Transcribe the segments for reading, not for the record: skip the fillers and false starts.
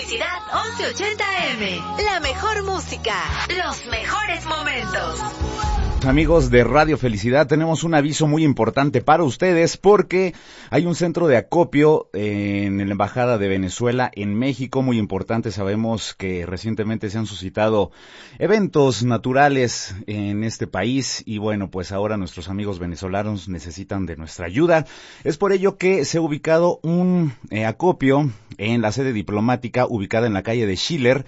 Felicidad 1180M. La mejor música, los mejores momentos. Amigos de Radio Felicidad, tenemos un aviso muy importante para ustedes porque hay un centro de acopio en la Embajada de Venezuela en México, muy importante. Sabemos que recientemente se han suscitado eventos naturales en este país y bueno, pues ahora nuestros amigos venezolanos necesitan de nuestra ayuda. Es por ello que se ha ubicado un acopio en la sede diplomática ubicada en la calle de Schiller,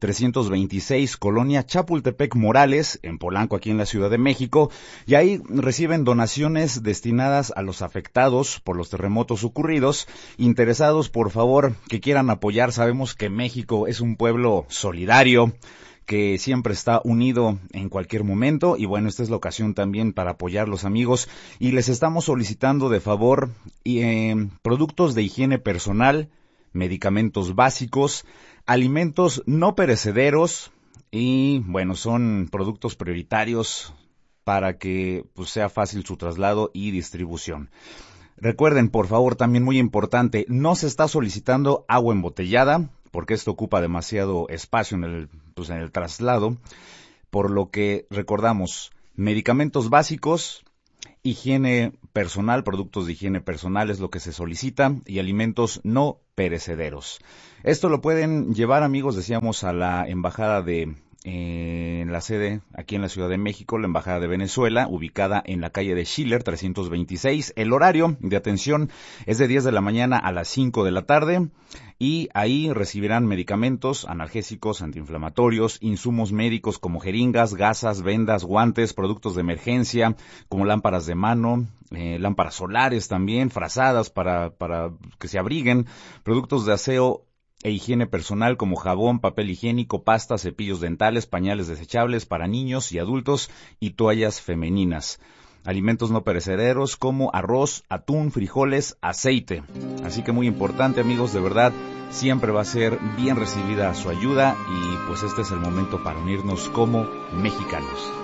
326, Colonia Chapultepec Morales, en Polanco, aquí en la Ciudad de México, y ahí reciben donaciones destinadas a los afectados por los terremotos ocurridos. Interesados, por favor, que quieran apoyar, sabemos que México es un pueblo solidario, que siempre está unido en cualquier momento, y bueno, esta es la ocasión también para apoyar los amigos, y les estamos solicitando de favor productos de higiene personal, medicamentos básicos, alimentos no perecederos y bueno, son productos prioritarios para que pues sea fácil su traslado y distribución. Recuerden, por favor, también muy importante, no se está solicitando agua embotellada porque esto ocupa demasiado espacio en el traslado, por lo que recordamos, medicamentos básicos, higiene personal, productos de higiene personal es lo que se solicita y alimentos no perecederos. Esto lo pueden llevar, amigos, decíamos, a la embajada en la sede aquí en la Ciudad de México, la embajada de Venezuela, ubicada en la calle de Schiller, 326. El horario de atención es de 10 de la mañana a las 5 de la tarde y ahí recibirán medicamentos, analgésicos, antiinflamatorios, insumos médicos como jeringas, gasas, vendas, guantes, productos de emergencia como lámparas de mano, lámparas solares también, frazadas para que se abriguen, productos de aseo e higiene personal como jabón, papel higiénico, pasta, cepillos dentales, pañales desechables para niños y adultos y toallas femeninas. Alimentos no perecederos como arroz, atún, frijoles, aceite. Así que muy importante, amigos, de verdad, siempre va a ser bien recibida su ayuda y pues este es el momento para unirnos como mexicanos.